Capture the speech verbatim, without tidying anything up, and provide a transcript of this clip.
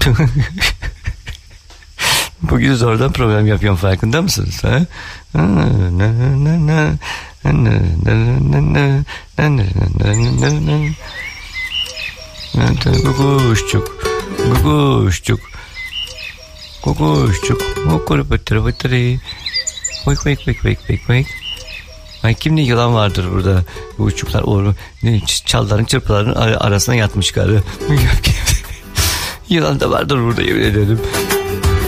Bugün zordan program yapıyorum, farkında mısınız? Ha? Kukuşçuk, kukuşçuk, kukuşçuk, kukuru pıtırı pıtırı. Vık vık vık vık vık vık. Ay, kim ne yılan vardır burada? Bu uçuklar o çalların çırpıların arasına yatmış galiba. Yılan da vardır burada, yemin ederim.